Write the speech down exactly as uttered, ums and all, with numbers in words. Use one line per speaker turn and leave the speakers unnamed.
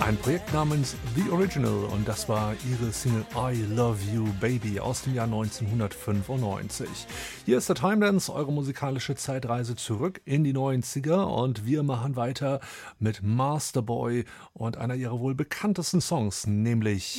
Ein Projekt namens The Original und das war ihre Single I Love You Baby aus dem Jahr neunzehnhundertfünfundneunzig. Hier ist der Timedance, eure musikalische Zeitreise zurück in die neunziger und wir machen weiter mit Masterboy und einer ihrer wohl bekanntesten Songs, nämlich